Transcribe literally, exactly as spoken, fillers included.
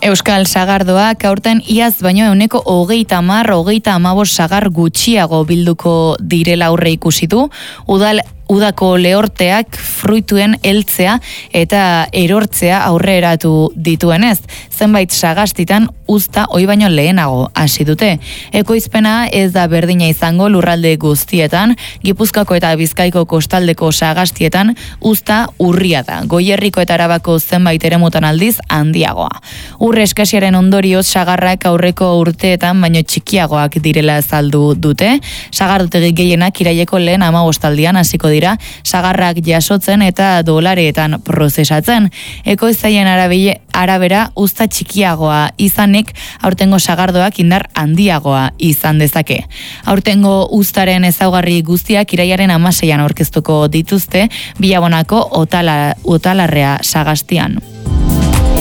Euskal sagardoak aurten iaz baino ehuneko hogeita hamar, hogeita hamabost sagar gutxiago bilduko direla aurre ikusi du, udal udako lehorteak fruituen heltzea eta erortzea aurreratu dituenez. Zenbait sagastitan uzta oi baino lehenago hasi dute. Ekoizpena ez da berdina izango lurralde guztietan, Gipuzkoako eta Bizkaiko kostaldeko sagastietan uzta urria da. Goierriko eta Arabako zenbait eremutan aldiz handiagoa. Ur eskasiaren ondorioz sagarrak aurreko urteetan baino txikiagoak direla azaldu dute. Sagardutegi gehienak iraileko lehen hamabostaldian hasiko dira sagarrak jasotzen eta dolareetan prozesatzen. Ekoiztaien arabera uzta txikiagoa izanik aurtengo sagardoak indar handiagoa izan dezake. Aurtengo uztaren ezaugarri guztiak irailaren hamaseian aurkeztuko dituzte Bilabonako otala, otalarrea sagastian.